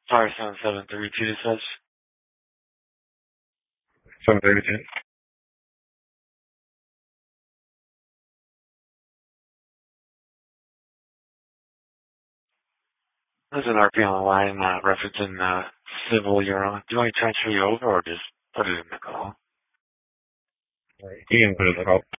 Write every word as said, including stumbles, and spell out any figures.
Sorry, seven seven three two says. seven thirty-two. There's an R P on the line uh, referencing uh, civil you're on. Do you want me to transfer you over or just put it in the call? You can put it in the call.